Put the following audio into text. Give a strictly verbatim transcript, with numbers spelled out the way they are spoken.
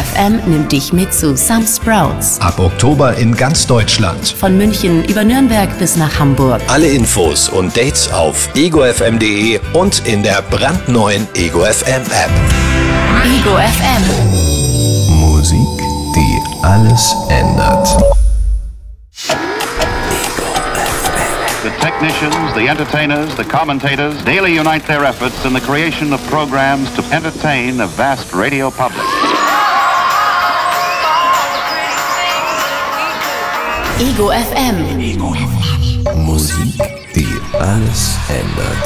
F M nimmt dich mit zu Some Sprouts. Ab Oktober in ganz Deutschland. Von München über Nürnberg bis nach Hamburg. Alle Infos und Dates auf ego f m punkt de und in der brandneuen Ego F M App. Ego F M. Musik, die alles ändert. The technicians, the entertainers, the commentators daily unite their efforts in the creation of programs to entertain a vast radio public. Ego F M. Musik, die alles ändert.